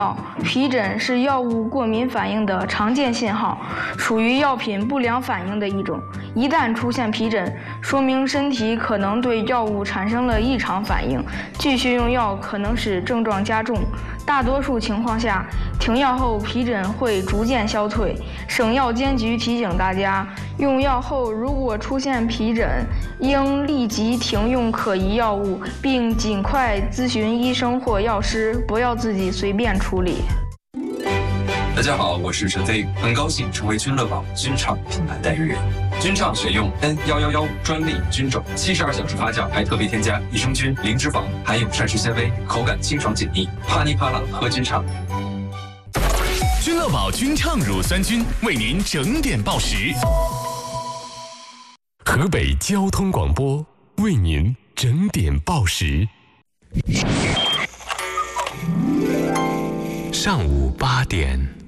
皮疹是药物过敏反应的常见信号，属于药品不良反应的一种。一旦出现皮疹，说明身体可能对药物产生了异常反应，继续用药可能使症状加重。大多数情况下，停药后皮疹会逐渐消退。省药监局提醒大家，用药后如果出现皮疹，应立即停用可疑药物，并尽快咨询医生或药师，不要自己随便处理。 大家好，我是陈飞，很高兴成为君乐宝君畅品牌代言人。君畅选用 N111专利菌种，72小时发酵，还特别添加益生菌、零脂肪，含有膳食纤维，口感清爽解腻，啪哩啪啦喝君畅。 君乐宝君畅乳酸菌为您整点报时。河北交通广播为您整点报时。上午8点。